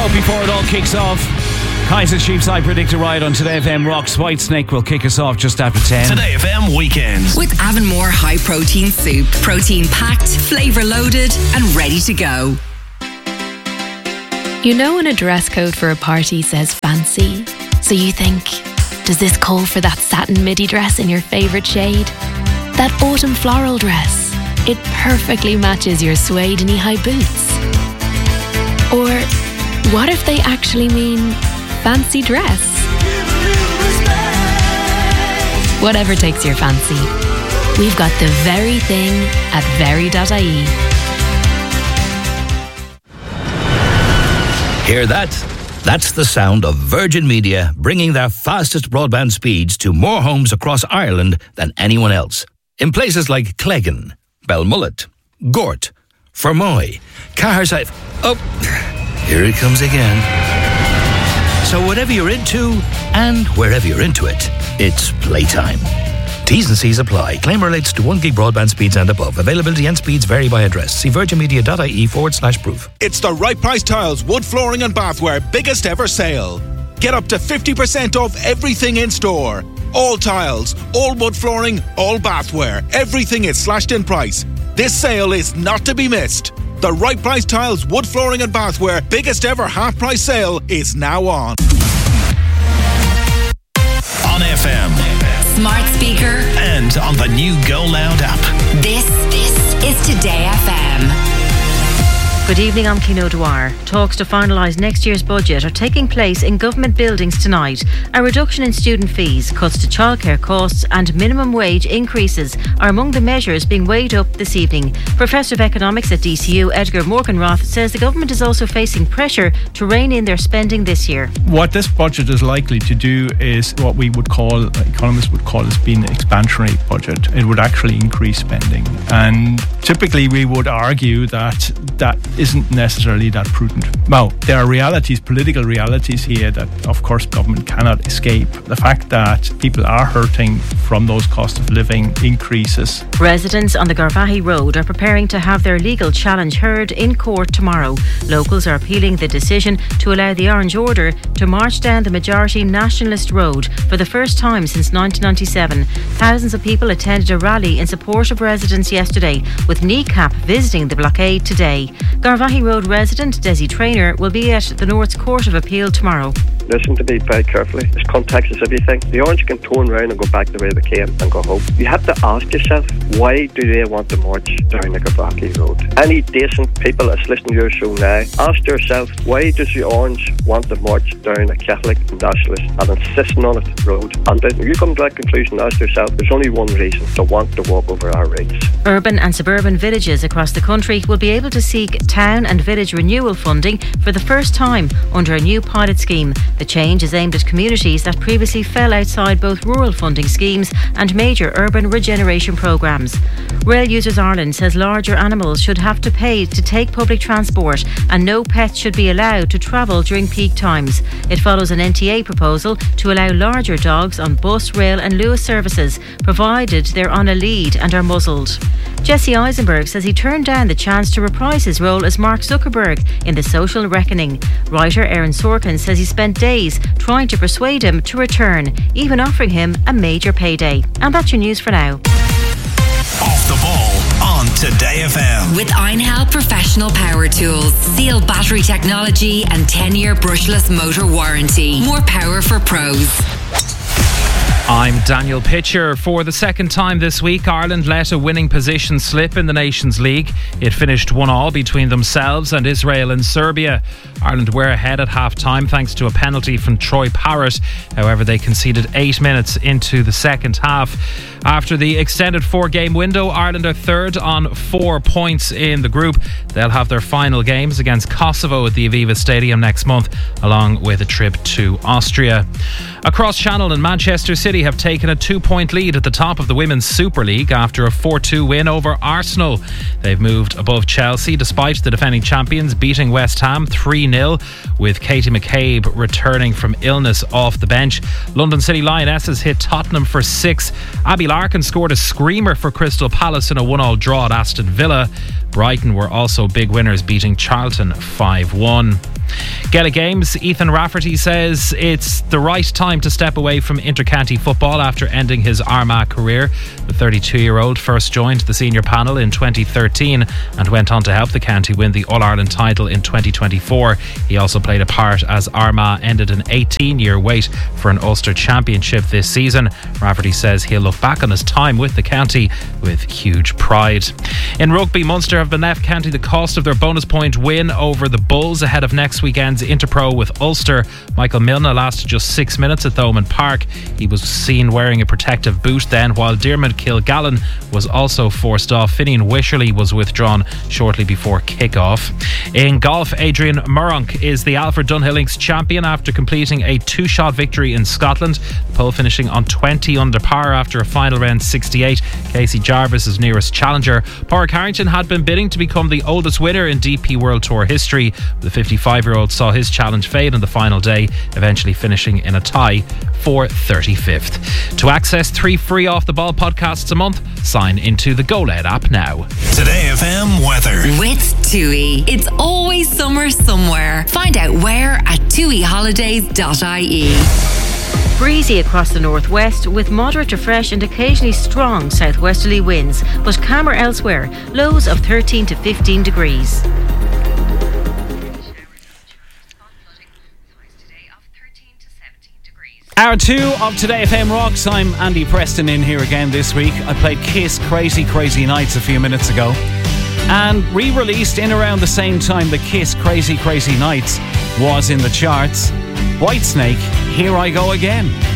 But before it all kicks off, Kaiser Chiefs I Predict a Ride on Today FM rocks. Whitesnake will kick us off just after 10. Today FM Weekends. With Avonmore High Protein Soup. Protein packed, flavour loaded and ready to go. You know when a dress code for a party says fancy, so you think, does this call for that satin midi dress in your favourite shade? That autumn floral dress. It perfectly matches your suede knee-high boots. Or what if they actually mean fancy dress? Whatever takes your fancy. We've got the very thing at very.ie. Hear that? That's the sound of Virgin Media bringing their fastest broadband speeds to more homes across Ireland than anyone else. In places like Cleggan, Belmullet, Gort, Fermoy, Caherside... Oh, here it comes again. So whatever you're into, and wherever you're into it, it's playtime. T's and C's apply. Claim relates to 1 gig broadband speeds and above. Availability and speeds vary by address. See virginmedia.ie/proof. It's the Right Price Tiles wood flooring and bathware biggest ever sale. Get up to 50% off everything in store. All tiles, all wood flooring, all bathware. Everything is slashed in price. This sale is not to be missed. The Right Price Tiles wood flooring and bathware biggest ever half price sale is now on. On FM. Smart speaker. And on the new Go Loud app. This is Today FM. Good evening, I'm Kino Dwyer. Talks to finalise next year's budget are taking place in government buildings tonight. A reduction in student fees, cuts to childcare costs and minimum wage increases are among the measures being weighed up this evening. Professor of Economics at DCU, Edgar Morganroth, says the government is also facing pressure to rein in their spending this year. What this budget is likely to do is what we would call, economists would call as being an expansionary budget. It would actually increase spending. And typically we would argue that isn't necessarily that prudent. Now, there are realities, political realities here that, of course, government cannot escape. The fact that people are hurting from those cost of living increases. Residents on the Garvaghey Road are preparing to have their legal challenge heard in court tomorrow. Locals are appealing the decision to allow the Orange Order to march down the majority nationalist road for the first time since 1997. Thousands of people attended a rally in support of residents yesterday, with NECAP visiting the blockade today. Garvaghey Road resident Desi Traynor will be at the North's Court of Appeal tomorrow. Listen to me very carefully. This context is everything. The Orange can turn round and go back the way they came and go home. You have to ask yourself, why do they want to march down the Garvaghey Road? Any decent people that's listening to your show now, ask yourself, why does the Orange want to march down a Catholic nationalist and insisting on it road? And then if you come to that conclusion, ask yourself, there's only one reason: to want to walk over our rights. Urban and suburban villages across the country will be able to seek town and village renewal funding for the first time under a new pilot scheme. The change is aimed at communities that previously fell outside both rural funding schemes and major urban regeneration programmes. Rail Users Ireland says larger animals should have to pay to take public transport and no pets should be allowed to travel during peak times. It follows an NTA proposal to allow larger dogs on bus, rail and Luas services, provided they're on a lead and are muzzled. Jesse Eisenberg says he turned down the chance to reprise his role as Mark Zuckerberg in The Social Reckoning. Writer Aaron Sorkin says he spent days trying to persuade him to return, even offering him a major payday. And that's your news for now. Off the ball on Today FM. With Einhell Professional Power Tools. Seal battery technology and 10-year brushless motor warranty. More power for pros. I'm Daniel Pitcher. For the second time this week, Ireland let a winning position slip in the Nations League. It finished 1-1 between themselves and Israel and Serbia. Ireland were ahead at half-time thanks to a penalty from Troy Parrott. However, they conceded 8 minutes into the second half. After the extended 4-game window, Ireland are third on 4 points in the group. They'll have their final games against Kosovo at the Aviva Stadium next month, along with a trip to Austria. Across Channel and Manchester City have taken a 2-point lead at the top of the Women's Super League after a 4-2 win over Arsenal. They've moved above Chelsea despite the defending champions beating West Ham 3-0 with Katie McCabe returning from illness off the bench. London City Lionesses hit Tottenham for 6. Abby Larkin scored a screamer for Crystal Palace in a 1-1 draw at Aston Villa. Brighton were also big winners, beating Charlton 5-1. Gaelic Games, Ethan Rafferty says it's the right time to step away from intercounty football after ending his Armagh career. The 32-year-old first joined the senior panel in 2013 and went on to help the county win the All-Ireland title in 2024. He also played a part as Armagh ended an 18-year wait for an Ulster Championship this season. Rafferty says he'll look back on his time with the county with huge pride. In rugby, Munster have been left counting the cost of their bonus point win over the Bulls ahead of next weekend's Interpro with Ulster. Michael Milner lasted just 6 minutes at Thomond Park. He was seen wearing a protective boot then, while Diarmuid Kilgallen was also forced off. Finian Wisherley was withdrawn shortly before kick-off. In golf, Adrian Murronk is the Alfred Dunhill Links champion after completing a 2-shot victory in Scotland. The pole finishing on 20 under par after a final round 68. Casey Jarvis is nearest challenger. Pádraig Harrington had been bidding to become the oldest winner in DP World Tour history. The 55-year-old saw his challenge fade on the final day, eventually finishing in a tie for 35th. To access 3 free Off the Ball podcasts a month, sign into the GoLed app now. Today FM weather. With TUI. It's always summer somewhere. Find out where at tuiholidays.ie. Breezy across the northwest with moderate to fresh and occasionally strong southwesterly winds, but calmer elsewhere. Lows of 13 to 15 degrees. Hour 2 of Today FM Rocks. I'm Andy Preston in here again this week. I played Kiss Crazy Crazy Nights a few minutes ago, and re-released in around the same time the Kiss Crazy Crazy Nights was in the charts. Whitesnake, Here I Go Again.